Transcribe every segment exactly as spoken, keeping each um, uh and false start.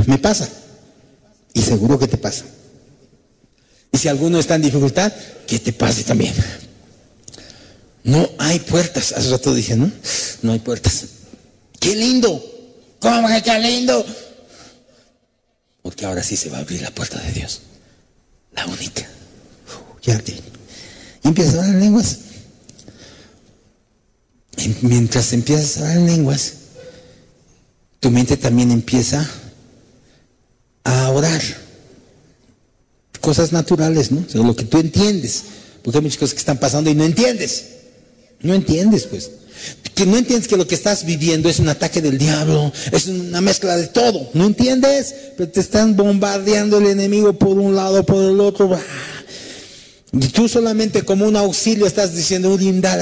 Me pasa. Y seguro que te pasa. Y si alguno está en dificultad, que te pase también. No hay puertas. Hace rato dije, ¿no? No hay puertas. ¡Qué lindo! ¿Cómo que qué lindo? Porque ahora sí se va a abrir la puerta de Dios. La única. Ya te... Y empiezas a hablar en lenguas. Y mientras empiezas a hablar en lenguas, tu mente también empieza a orar. Cosas naturales, ¿no? O sea, lo que tú entiendes. Porque hay muchas cosas que están pasando y no entiendes. No entiendes, pues. Que no entiendes que lo que estás viviendo es un ataque del diablo, es una mezcla de todo. No entiendes, pero te están bombardeando el enemigo por un lado, por el otro. Y tú solamente como un auxilio estás diciendo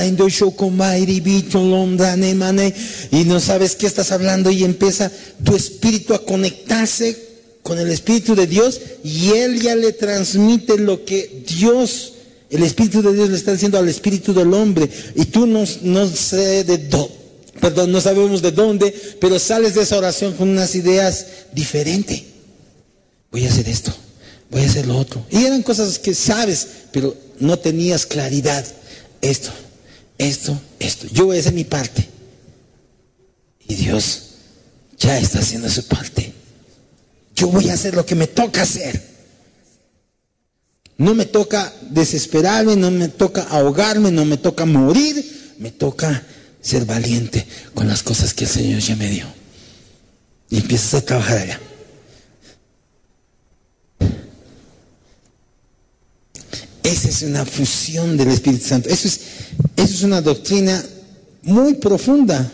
y no sabes qué estás hablando, y empieza tu espíritu a conectarse con el Espíritu de Dios, y Él ya le transmite lo que Dios, el Espíritu de Dios le está diciendo al Espíritu del hombre, y tú no, no sé de dónde, perdón, no sabemos de dónde, pero sales de esa oración con unas ideas diferentes. Voy a hacer esto, voy a hacer lo otro. Y eran cosas que sabes, pero no tenías claridad. Esto, esto, esto. Yo voy a hacer mi parte. Y Dios ya está haciendo su parte. Yo voy a hacer lo que me toca hacer. No me toca desesperarme, no me toca ahogarme, no me toca morir. Me toca ser valiente con las cosas que el Señor ya me dio. Y empiezas a trabajar allá. Esa es una fusión del Espíritu Santo. Eso es, eso es una doctrina muy profunda.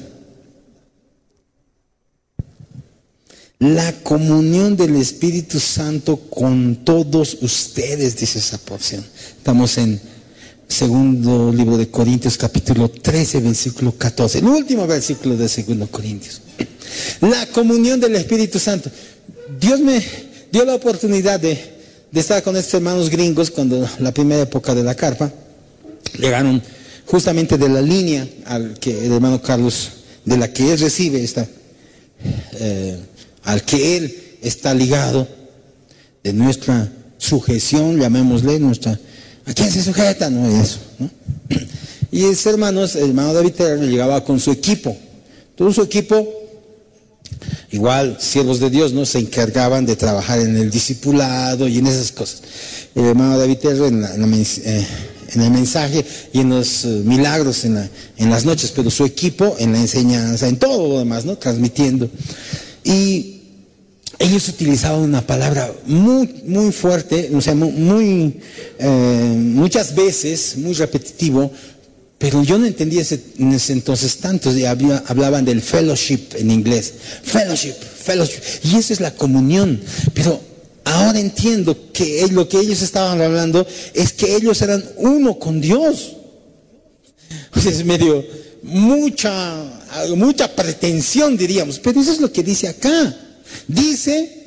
La comunión del Espíritu Santo con todos ustedes, dice esa porción. Estamos en segundo libro de Corintios, capítulo trece, versículo catorce. El último versículo de segundo Corintios. La comunión del Espíritu Santo. Dios me dio la oportunidad de, de estar con estos hermanos gringos cuando la primera época de la carpa. Llegaron justamente de la línea al que el hermano Carlos, de la que él recibe esta... Eh, al que él está ligado, de nuestra sujeción, llamémosle, nuestra, ¿a quién se sujeta? No es eso, ¿no? Y ese hermano, el hermano David Terrell, llegaba con su equipo. Todo su equipo, igual, siervos de Dios, ¿no? Se encargaban de trabajar en el discipulado y en esas cosas. El hermano David Terrell en, la, en, la, eh, en el mensaje y en los uh, milagros en, la, en las noches, pero su equipo en la enseñanza, en todo lo demás, ¿no? Transmitiendo. Y ellos utilizaban una palabra muy, muy fuerte, o sea, muy, muy eh, muchas veces, muy repetitivo, pero yo no entendía ese, en ese entonces tanto. Había, hablaban del fellowship en inglés, fellowship, fellowship, y esa es la comunión. Pero ahora entiendo que lo que ellos estaban hablando es que ellos eran uno con Dios. O sea, es medio, mucha, mucha pretensión, diríamos, pero eso es lo que dice acá. Dice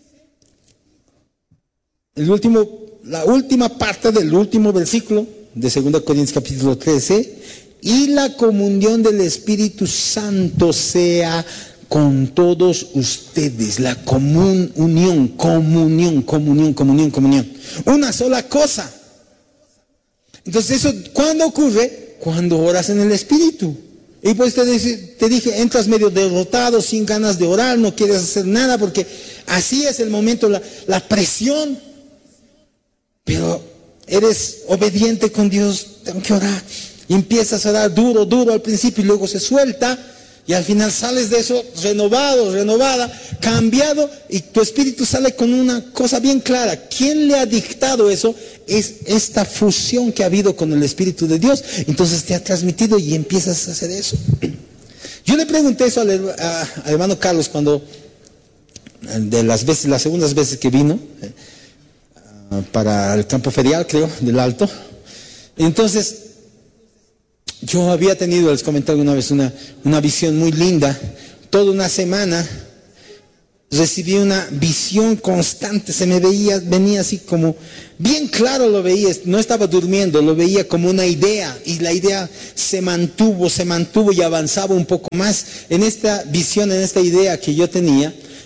el último, la última parte del último versículo de segundo Corintios capítulo trece, y la comunión del Espíritu Santo sea con todos ustedes. La común unión, comunión, comunión, comunión, comunión. Una sola cosa. Entonces eso, ¿cuándo ocurre? Cuando oras en el Espíritu. Y pues te, te dije, entras medio derrotado, sin ganas de orar, no quieres hacer nada, porque así es el momento, la, la presión. Pero eres obediente con Dios, tengo que orar. Y empiezas a orar duro, duro al principio, y luego se suelta, y al final sales de eso renovado, renovada, cambiado, y tu espíritu sale con una cosa bien clara. ¿Quién le ha dictado eso? Es esta fusión que ha habido con el Espíritu de Dios. Entonces te ha transmitido y empiezas a hacer eso. Yo le pregunté eso al, a, al hermano Carlos cuando, de las veces, las segundas veces que vino, eh, para el campo ferial, creo, del Alto. Entonces, yo había tenido, les comenté alguna vez, una, una visión muy linda. Toda una semana recibí una visión constante, se me veía, venía así como, bien claro lo veía, no estaba durmiendo, lo veía como una idea, y la idea se mantuvo, se mantuvo y avanzaba un poco más. En esta visión, en esta idea que yo tenía,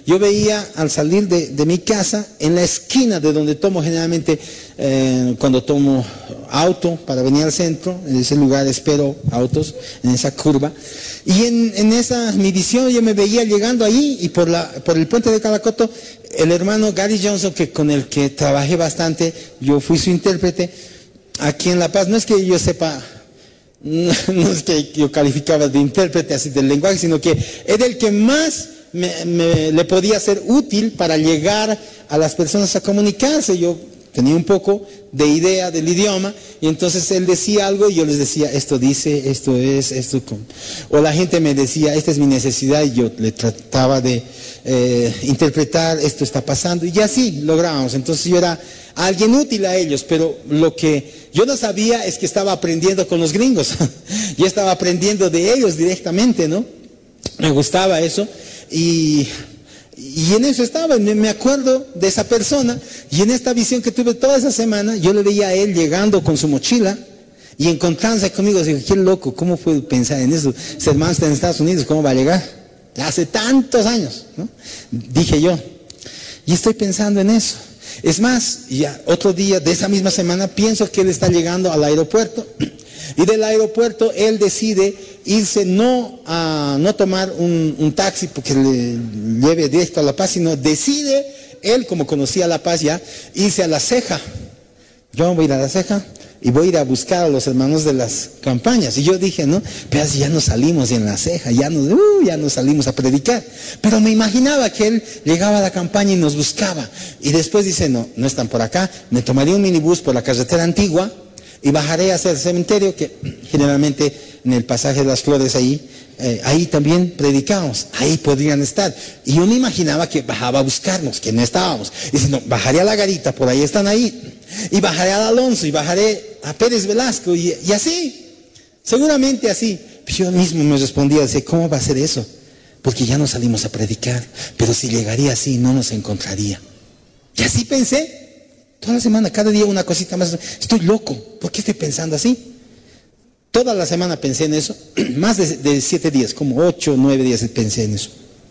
yo veía al salir de, de mi casa, en la esquina de donde tomo generalmente, eh, cuando tomo auto para venir al centro, en ese lugar espero autos, en esa curva, y en, en esa mi visión yo me veía llegando ahí, y por, la, por el puente de Calacoto, el hermano Gary Johnson, que con el que trabajé bastante, yo fui su intérprete, aquí en La Paz. No es que yo sepa, no, no es que yo calificaba de intérprete así del lenguaje, sino que era el que más me, me, le podía ser útil para llegar a las personas a comunicarse. Yo tenía un poco de idea del idioma, y entonces él decía algo y yo les decía, esto dice, esto es, esto... O la gente me decía, esta es mi necesidad, y yo le trataba de eh, interpretar, esto está pasando, y así lográbamos. Entonces yo era alguien útil a ellos, pero lo que yo no sabía es que estaba aprendiendo con los gringos. Yo estaba aprendiendo de ellos directamente, ¿no? Me gustaba eso, y... Y en eso estaba, me acuerdo de esa persona, y en esta visión que tuve toda esa semana, yo le veía a él llegando con su mochila y encontrándose conmigo. Dije, qué loco, ¿cómo puedo pensar en eso? Ese hermano está en Estados Unidos, ¿cómo va a llegar? Hace tantos años, ¿no? Dije yo, y estoy pensando en eso. Es más, ya otro día de esa misma semana pienso que él está llegando al aeropuerto, y del aeropuerto él decide irse no a no tomar un, un taxi porque le lleve directo a La Paz, sino decide él, como conocía La Paz ya, irse a La Ceja. Yo voy a ir a La Ceja y voy a ir a buscar a los hermanos de las campañas. Y yo dije, no, pero ya no salimos en La Ceja, ya no, uh, ya no salimos a predicar. Pero me imaginaba que él llegaba a la campaña y nos buscaba. Y después dice, no, no están por acá, me tomaría un minibús por la carretera antigua y bajaré hacia el cementerio, que generalmente en el pasaje de las flores ahí, eh, ahí también predicamos, ahí podrían estar. Y yo me imaginaba que bajaba a buscarnos, que no estábamos. Y dice, no, bajaré a la Garita, por ahí están ahí. Y bajaré al Alonso, y bajaré a Pérez Velasco, y, y así, seguramente así. Yo mismo me respondía, decía, ¿cómo va a ser eso? Porque ya no salimos a predicar, pero si llegaría así, no nos encontraría. Y así pensé. Toda la semana, cada día una cosita más. Estoy loco, ¿por qué estoy pensando así? Toda la semana pensé en eso, más de, de siete días, como ocho, nueve días pensé en eso.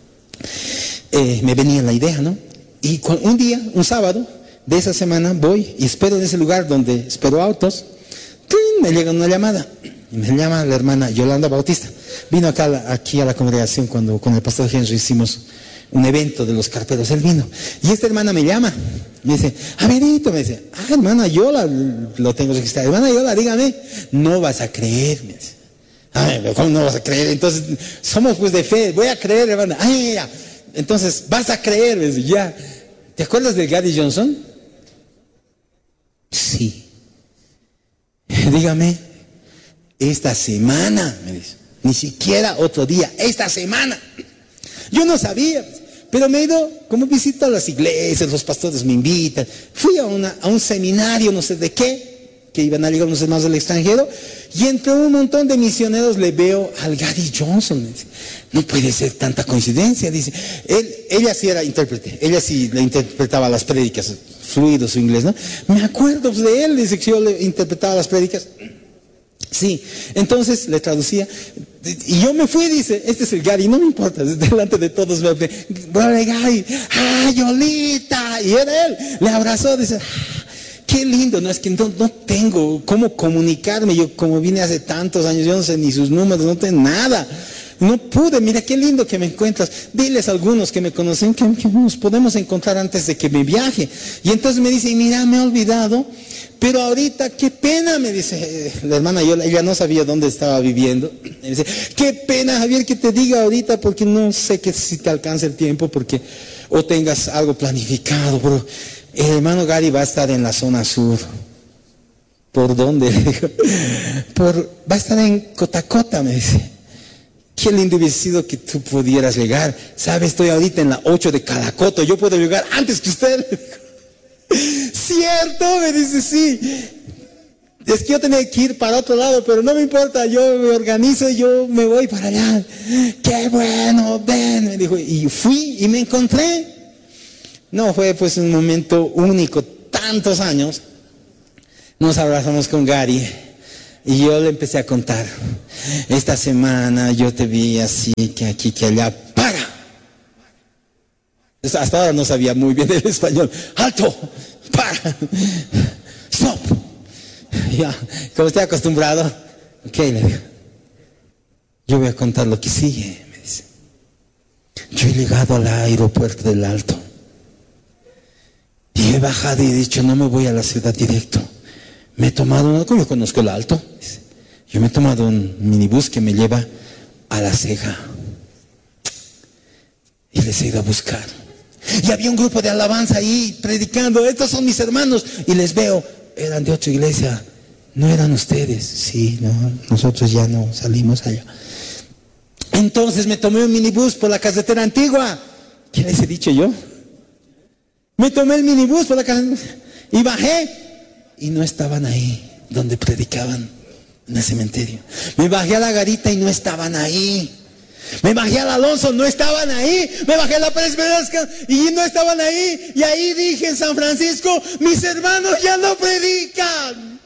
Eh, me venía la idea, ¿no? Y un día, un sábado de esa semana, voy y espero en ese lugar donde espero autos. ¡Trin! Me llega una llamada, y me llama la hermana Yolanda Bautista. Vino acá, aquí a la congregación cuando con el pastor Henry hicimos un evento de los carperos. Él vino, y esta hermana me llama, me dice, Averito, me dice, ah, hermana Yola, lo tengo registrado. Hermana Yola, dígame, no vas a creer, me dice. Ay, ¿cómo no vas a creer? Entonces, somos pues de fe, voy a creer, hermana. Ay, ya. Entonces, vas a creer, me dice, ya. ¿Te acuerdas de Gary Johnson? Sí. Dígame, esta semana, me dice, ni siquiera otro día, esta semana. Yo no sabía, pero me he ido, como visito a las iglesias, los pastores me invitan. Fui a, una, a un seminario, no sé de qué, que iban a llegar unos hermanos del extranjero, y entre un montón de misioneros le veo al Gary Johnson. Me dice, no puede ser tanta coincidencia, dice. Él, ella sí era intérprete, ella sí le interpretaba las prédicas, fluido su inglés, ¿no? Me acuerdo de él, dice que yo le interpretaba las prédicas. Sí, entonces le traducía, y yo me fui, dice, este es el Gary, no me importa, delante de todos me fui, brother Gary, ah, Yolita, y era él, le abrazó, dice, ah, qué lindo, no, es que no, no tengo cómo comunicarme, yo como vine hace tantos años, yo no sé ni sus números, no tengo nada, no pude, mira qué lindo que me encuentras, diles a algunos que me conocen que, que nos podemos encontrar antes de que me viaje. Y entonces me dice, mira, me he olvidado, pero ahorita, qué pena, me dice la hermana Yola, ella no sabía dónde estaba viviendo. Me dice, qué pena, Javier, que te diga ahorita, porque no sé que si te alcance el tiempo, porque o tengas algo planificado, pero el hermano Gary va a estar en la zona sur. ¿Por dónde? Por, va a estar en Cotacota, me dice. Qué lindo hubiese sido que tú pudieras llegar. ¿Sabe? Estoy ahorita en la ocho de Calacoto, yo puedo llegar antes que usted. ¿Cierto? Me dice, sí. Es que yo tenía que ir para otro lado, pero no me importa, yo me organizo y yo me voy para allá. ¡Qué bueno! Ven, me dijo. Y fui y me encontré. No, fue pues un momento único, tantos años. Nos abrazamos con Gary y yo le empecé a contar. Esta semana yo te vi así, que aquí, que allá. ¡Para! Hasta ahora no sabía muy bien el español. ¡Alto! ¡Para! ¡Stop! Ya, como estoy acostumbrado. Ok, le digo. Yo voy a contar lo que sigue, me dice. Yo he llegado al aeropuerto del Alto. Y he bajado y he dicho, no me voy a la ciudad directo. Me he tomado, una, yo conozco el Alto. Dice, yo me he tomado un minibús que me lleva a La Ceja. Y les he ido a buscar. Y había un grupo de alabanza ahí predicando, estos son mis hermanos. Y les veo, eran de otra iglesia. No eran ustedes. Sí, no, nosotros ya no salimos allá. Entonces me tomé un minibús por la carretera antigua. ¿Qué les he dicho yo? Me tomé el minibús por la carretera y bajé. Y no estaban ahí donde predicaban, en el cementerio. Me bajé a la Garita y no estaban ahí. Me bajé al Alonso, no estaban ahí. Me bajé a la Pérez Velázquez y no estaban ahí. Y ahí dije en San Francisco, mis hermanos ya no predican.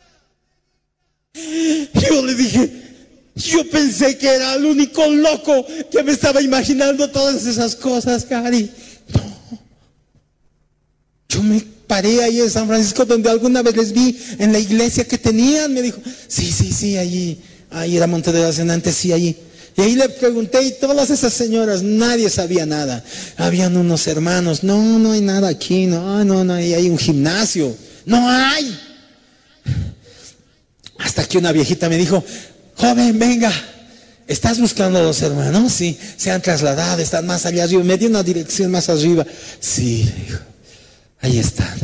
Yo le dije, yo pensé que era el único loco que me estaba imaginando todas esas cosas, Cari. No. Yo me paré ahí en San Francisco donde alguna vez les vi en la iglesia que tenían. Me dijo, sí, sí, sí, allí, ahí era Monte de la Cenante, sí, allí. Y ahí le pregunté y todas esas señoras, nadie sabía nada. Habían unos hermanos, no, no hay nada aquí, no, no, no, hay un gimnasio, no hay. Hasta que una viejita me dijo, joven, venga, ¿estás buscando a los hermanos? Sí, se han trasladado, están más allá arriba. Me dio una dirección más arriba. Sí, dijo, ahí están.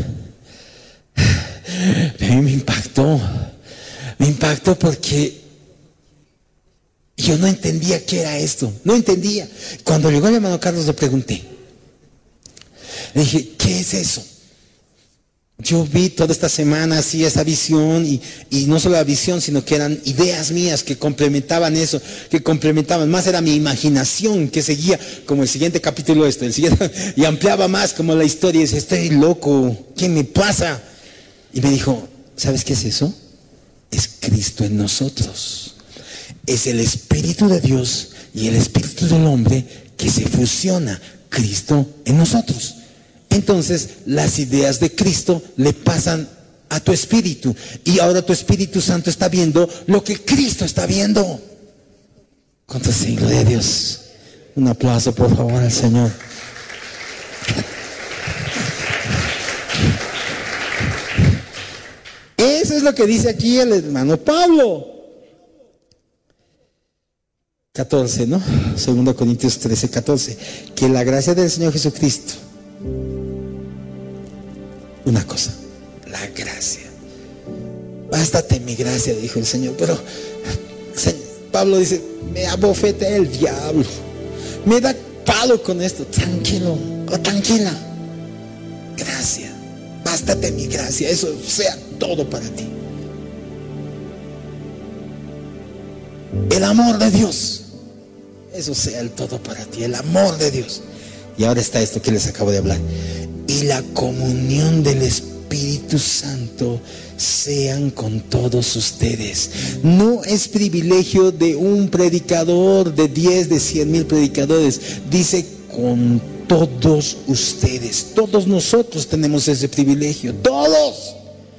A mí me impactó, me impactó porque yo no entendía qué era esto, no entendía. Cuando llegó el hermano Carlos le pregunté, le dije, ¿qué es eso? Yo vi toda esta semana así esa visión y, y no solo la visión, sino que eran ideas mías que complementaban eso, que complementaban más, era mi imaginación que seguía como el siguiente capítulo esto, el siguiente, y ampliaba más como la historia y dice, estoy loco, ¿qué me pasa? Y me dijo, ¿sabes qué es eso? Es Cristo en nosotros. Es el Espíritu de Dios y el Espíritu del hombre que se fusiona, Cristo en nosotros. Entonces las ideas de Cristo le pasan a tu espíritu y ahora tu Espíritu Santo está viendo lo que Cristo está viendo. ¿Cuánto sí, gloria a Dios? Un aplauso por favor al Señor. Eso es lo que dice aquí el hermano Pablo. catorce, ¿no? Segundo Corintios trece, catorce. Que la gracia del Señor Jesucristo. Una cosa, la gracia. Bástate mi gracia, dijo el Señor. Pero Pablo dice, me abofetea el diablo. Me da palo con esto. Tranquilo, oh, tranquila. Gracia. Bástate mi gracia. Eso sea todo para ti. El amor de Dios. Eso sea el todo para ti. El amor de Dios. Y ahora está esto que les acabo de hablar. Y la comunión del Espíritu Santo sean con todos ustedes. No es privilegio de un predicador, de diez, de cien mil predicadores. Dice con todos ustedes. Todos nosotros tenemos ese privilegio. Todos.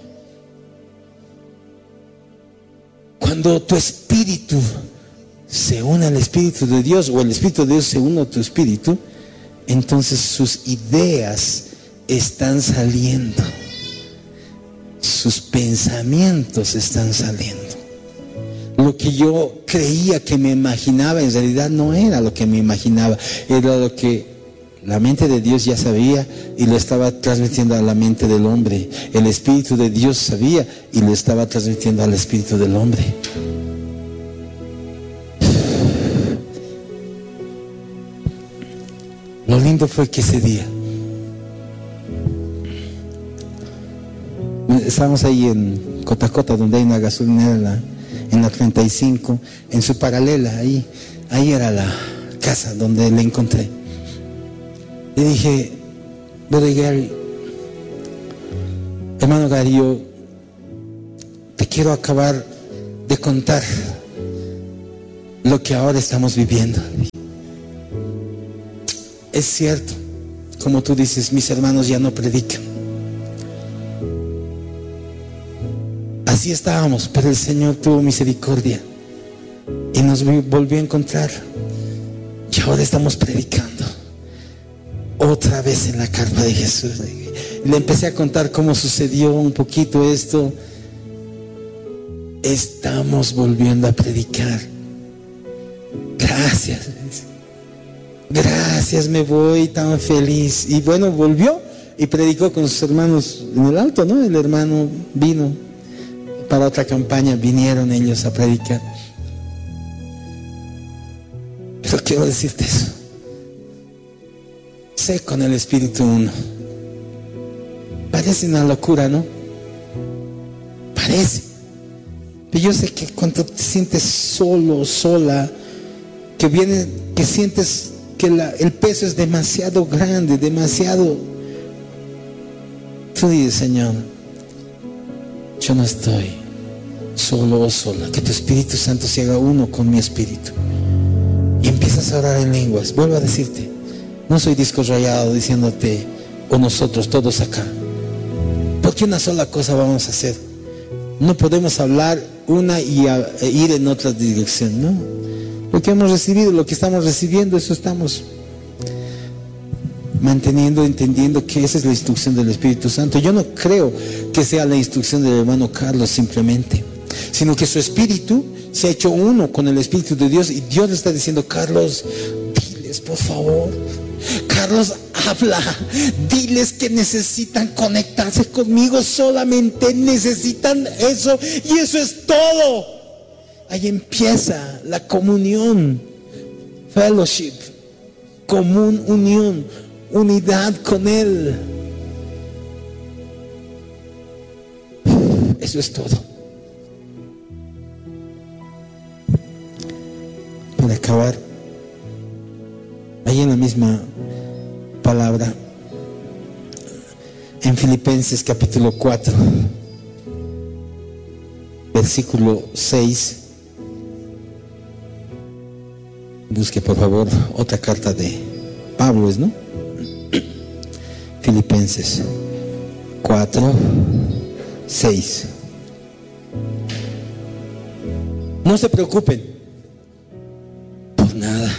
Cuando tu espíritu se une al Espíritu de Dios, o el Espíritu de Dios se une a tu espíritu, entonces sus ideas están saliendo, sus pensamientos están saliendo. Lo que yo creía que me imaginaba en realidad no era lo que me imaginaba, era lo que la mente de Dios ya sabía y lo estaba transmitiendo a la mente del hombre. El Espíritu de Dios sabía y lo estaba transmitiendo al Espíritu del hombre. Lo lindo fue que ese día estábamos ahí en Cotacota, donde hay una gasolinera en la, en la treinta y cinco, en su paralela, ahí, ahí era la casa donde le encontré. Le dije, Brother Gary, hermano Gary, yo te quiero acabar de contar lo que ahora estamos viviendo. Es cierto, como tú dices, mis hermanos ya no predican. Así estábamos, pero el Señor tuvo misericordia y nos volvió a encontrar. Y ahora estamos predicando otra vez en la carpa de Jesús. Le empecé a contar cómo sucedió un poquito esto. Estamos volviendo a predicar. Gracias. Gracias, me voy tan feliz. Y bueno, volvió y predicó con sus hermanos en el alto, ¿no? El hermano vino para otra campaña, vinieron ellos a predicar. Pero quiero decirte eso. Sé con el Espíritu uno. Parece una locura, ¿no? Parece. Pero yo sé que cuando te sientes solo, sola, que viene, que sientes que la, el peso es demasiado grande, demasiado. Tú dices, Señor, yo no estoy solo o sola. Que tu Espíritu Santo se haga uno con mi espíritu. Y empiezas a orar en lenguas. Vuelvo a decirte, no soy disco rayado diciéndote, o nosotros todos acá, porque una sola cosa vamos a hacer. No podemos hablar una y a, e ir en otra dirección, ¿no? Lo que hemos recibido, lo que estamos recibiendo, eso estamos manteniendo, entendiendo que esa es la instrucción del Espíritu Santo. Yo no creo que sea la instrucción del hermano Carlos simplemente, sino que su espíritu se ha hecho uno con el Espíritu de Dios, y Dios le está diciendo, Carlos, diles por favor, Carlos, habla, diles que necesitan conectarse conmigo, solamente necesitan eso, y eso es todo. Ahí empieza la comunión, fellowship, común unión, unidad con Él. Eso es todo. Para acabar, ahí en la misma palabra, en Filipenses capítulo cuatro, versículo seis, busque por favor otra carta de Pablo, ¿es, no? Filipenses cuatro, seis. No se preocupen por nada.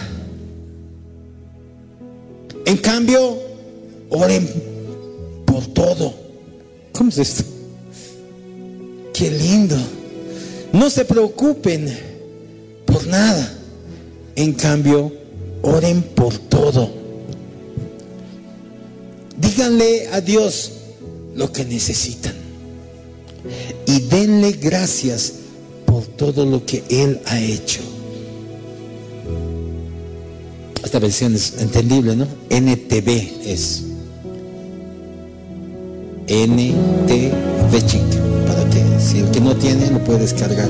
En cambio, oren por todo. ¿Cómo es esto? Qué lindo. No se preocupen por nada. En cambio, oren por todo. Díganle a Dios lo que necesitan y denle gracias por todo lo que Él ha hecho. Esta versión es entendible, ¿no? N T V es N T V chica, para que si el que no tiene lo puede descargar.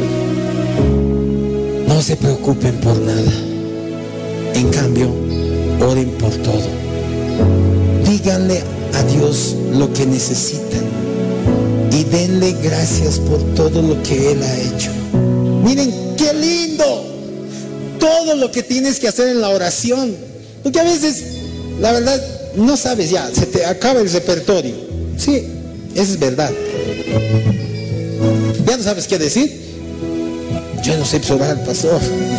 No se preocupen por nada. En cambio, oren por todo. Díganle a Dios lo que necesitan y denle gracias por todo lo que Él ha hecho. Miren qué lindo todo lo que tienes que hacer en la oración, porque a veces la verdad no sabes, ya se te acaba el repertorio. Sí, eso es verdad. Ya no sabes qué decir. Yo no sé orar, pastor.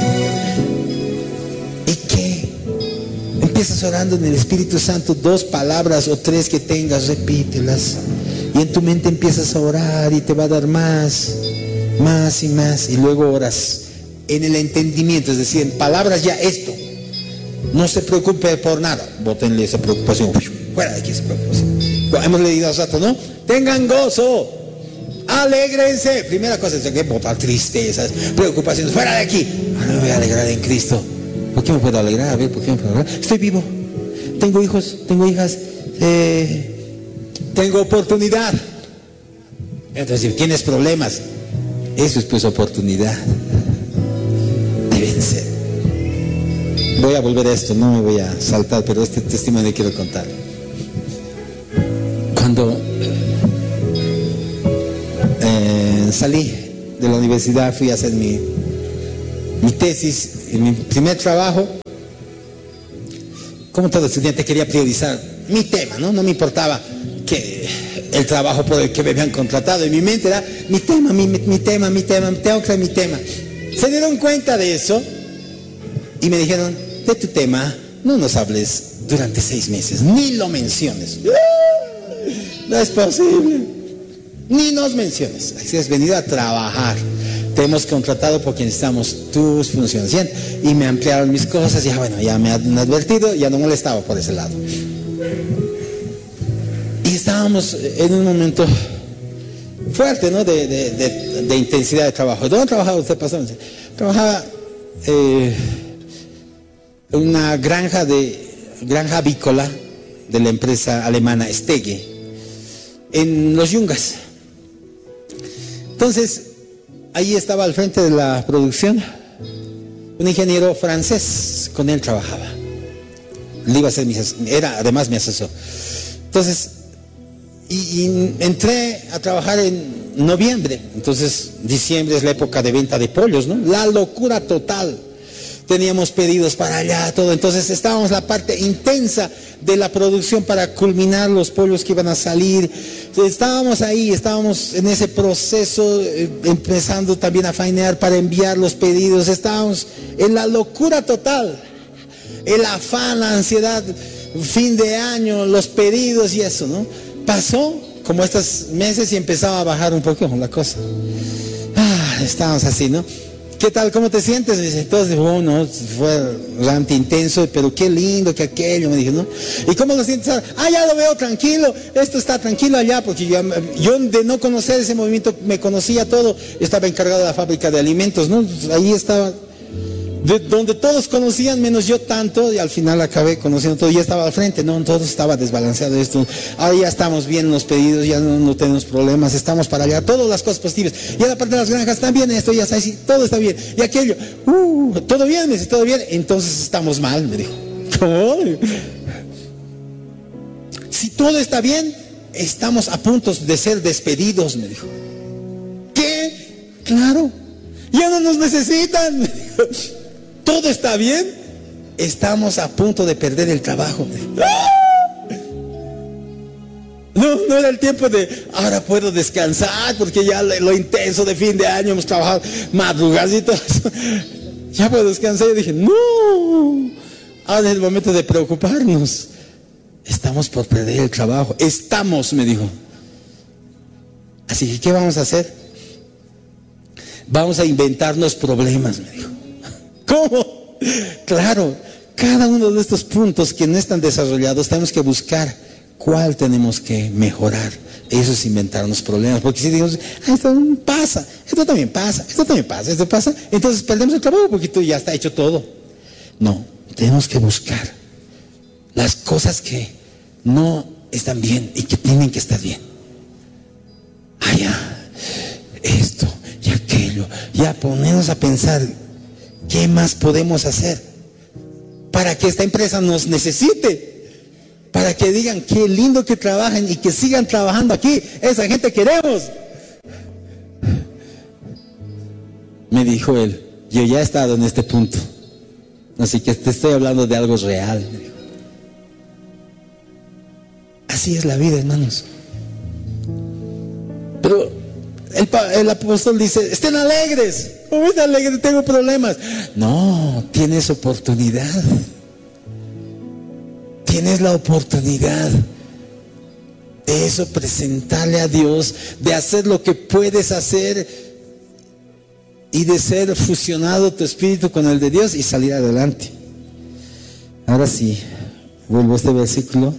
¿Y qué? Empiezas orando en el Espíritu Santo, dos palabras o tres que tengas, repítelas, y en tu mente empiezas a orar y te va a dar más, más y más, y luego oras en el entendimiento, es decir, en palabras, ya esto. No se preocupe por nada. Bótenle esa preocupación, fuera de aquí esa preocupación. Hemos leído hace rato, ¿no? Tengan gozo, alégrense. Primera cosa es que botar tristezas, preocupaciones, fuera de aquí. Ahora me voy a alegrar en Cristo. ¿Por qué me puedo alegrar? A ver, ¿por qué me puedo alegrar? Estoy vivo, tengo hijos, tengo hijas, eh, tengo oportunidad. Entonces, ¿tienes problemas? Eso es pues oportunidad. Deben ser. Voy a volver a esto, no me voy a saltar, pero este testimonio quiero contar. Cuando eh, salí de la universidad, fui a hacer mi, mi tesis, en mi primer trabajo, como todo estudiante, quería priorizar mi tema, ¿no? No me importaba que el trabajo por el que me habían contratado. En mi mente era mi tema, mi, mi tema, mi tema, tengo que ser mi tema. Se dieron cuenta de eso y me dijeron, de tu tema no nos hables durante seis meses, ni lo menciones. No es posible, ni nos menciones. Así has venido a trabajar. Te hemos contratado porque necesitamos tus funciones. Y me ampliaron mis cosas, ya bueno, ya me han advertido, ya no molestaba por ese lado. Y estábamos en un momento fuerte, ¿no? De, de, de, de intensidad de trabajo. ¿Dónde trabajaba usted, pastor? Trabajaba eh, en una granja de granja avícola de la empresa alemana Stege, en los Yungas. Entonces, ahí estaba al frente de la producción un ingeniero francés, con él trabajaba. Él iba a ser mi, era además mi asesor. Entonces, y, y entré a trabajar en noviembre. Entonces, diciembre es la época de venta de pollos, ¿no? La locura total. Teníamos pedidos para allá, todo. Entonces estábamos en la parte intensa de la producción para culminar los pollos que iban a salir. Entonces, estábamos ahí, estábamos en ese proceso, eh, empezando también a fainear para enviar los pedidos. Estábamos en la locura total. El afán, la ansiedad, fin de año, los pedidos y eso, ¿no? Pasó como estos meses y empezaba a bajar un poco la cosa. Ah, estábamos así, ¿no? ¿Qué tal? ¿Cómo te sientes? Dice, entonces, bueno, fue realmente intenso, pero qué lindo que aquello, me dije, ¿no? ¿Y cómo lo sientes? Ah, ya lo veo tranquilo, esto está tranquilo allá, porque yo, yo de no conocer ese movimiento me conocía todo. Yo estaba encargado de la fábrica de alimentos, ¿no? Ahí estaba, de, donde todos conocían, menos yo tanto, y al final acabé conociendo todo, ya estaba al frente, no, todo estaba desbalanceado esto. Ahora ya estamos bien en los pedidos, ya no, no tenemos problemas, estamos para allá, todas las cosas positivas. Y a la parte de las granjas también, esto ya está así, todo está bien. Y aquello, uh, todo bien, me dice, todo bien, entonces estamos mal, me dijo. ¿Cómo? Si todo está bien, estamos a punto de ser despedidos, me dijo. ¿Qué? Claro, ya no nos necesitan, me dijo. Todo está bien, estamos a punto de perder el trabajo. No, no era el tiempo de, ahora puedo descansar porque ya lo intenso de fin de año hemos trabajado madrugadas y todo eso. Ya puedo descansar. Yo dije, no, ahora es el momento de preocuparnos. Estamos por perder el trabajo. Estamos, me dijo. Así que, ¿qué vamos a hacer? Vamos a inventarnos problemas, me dijo. ¿Cómo? Claro, cada uno de estos puntos que no están desarrollados tenemos que buscar cuál tenemos que mejorar. Eso es inventarnos problemas, porque si digamos, ah, esto no pasa, esto también pasa, esto también pasa, esto pasa, entonces perdemos el trabajo porque tú ya está hecho todo. No, tenemos que buscar las cosas que no están bien y que tienen que estar bien. Ah, ya, esto y aquello, ya ponernos a pensar ¿qué más podemos hacer para que esta empresa nos necesite? Para que digan qué lindo que trabajen y que sigan trabajando aquí. Esa gente queremos. Me dijo él, yo ya he estado en este punto, así que te estoy hablando de algo real. Me dijo. Así es la vida, hermanos. Pero el, el apóstol dice, estén alegres. ¿Cómo están alegres? Tengo problemas. No, tienes oportunidad. Tienes la oportunidad de eso, presentarle a Dios, de hacer lo que puedes hacer y de ser fusionado tu espíritu con el de Dios y salir adelante. Ahora sí, vuelvo a este versículo.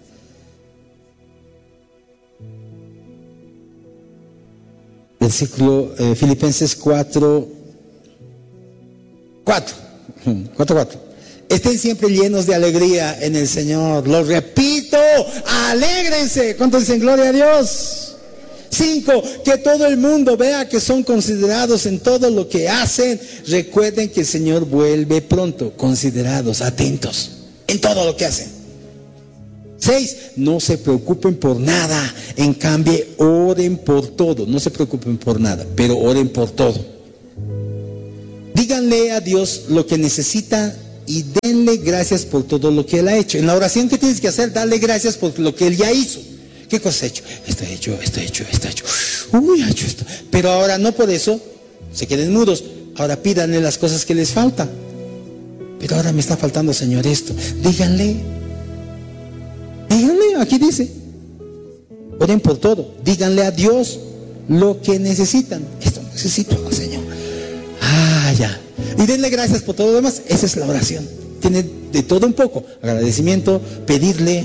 Versículo eh, Filipenses cuatro, cuatro, cuatro, cuatro. Estén siempre llenos de alegría en el Señor. Lo repito, alégrense. ¿Cuántos dicen gloria a Dios? Cinco, que todo el mundo vea que son considerados en todo lo que hacen. Recuerden que el Señor vuelve pronto. Considerados, atentos en todo lo que hacen. Seis, no se preocupen por nada, en cambio oren por todo. No se preocupen por nada, pero oren por todo. Díganle a Dios lo que necesitan y denle gracias por todo lo que Él ha hecho. En la oración, ¿qué tienes que hacer? Darle gracias por lo que Él ya hizo. ¿Qué cosa ha hecho? Esto ha hecho, esto ha hecho, esto ha hecho. Uy, ha hecho esto. Pero ahora no por eso se queden mudos. Ahora pídanle las cosas que les falta. Pero ahora me está faltando, Señor, esto. Díganle. Díganle, aquí dice. Oren por todo. Díganle a Dios lo que necesitan. Esto necesito, Señor. Ah, ya. Y denle gracias por todo lo demás. Esa es la oración. Tiene de todo un poco. Agradecimiento, pedirle,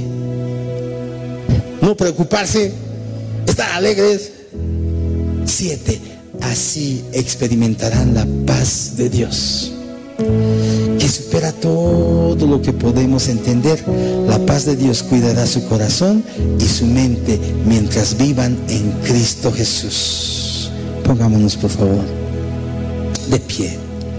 no preocuparse, estar alegres. Siete. Así experimentarán la paz de Dios, que supera todo lo que podemos entender. La paz de Dios cuidará su corazón y su mente mientras vivan en Cristo Jesús. Pongámonos, por favor, de pie.